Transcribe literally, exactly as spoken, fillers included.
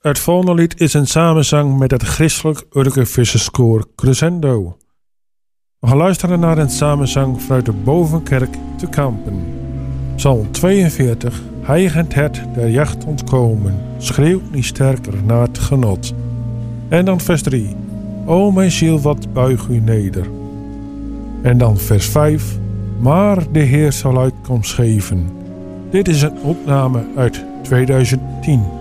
Het volgende lied is een samenzang met het christelijk Urkevisserskoor Crescendo. We gaan luisteren naar een samenzang vanuit de Bovenkerk te Kampen. Psalm tweeënveertig. Heigend het der jacht ontkomen, schreeuwt niet sterker naar het genot. En dan vers drie. O mijn ziel, wat buig u neder. En dan vers vijf. Maar de Heer zal uitkomst geven. Dit is een opname uit tweeduizend tien.